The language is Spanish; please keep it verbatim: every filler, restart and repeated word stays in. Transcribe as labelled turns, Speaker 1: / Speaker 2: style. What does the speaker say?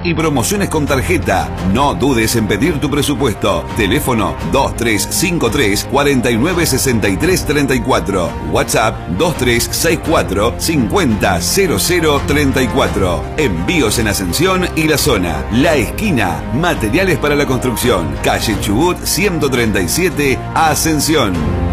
Speaker 1: y promociones con tarjeta. No dudes en pedir tu presupuesto. Teléfono dos tres cinco tres, cuatro nueve seis tres tres cuatro. WhatsApp dos tres seis cuatro, cinco cero cero cero tres cuatro. Envíos en Ascensión y la zona. La Esquina. Materiales para la construcción. Calle Chubut ciento treinta y siete, Ascensión.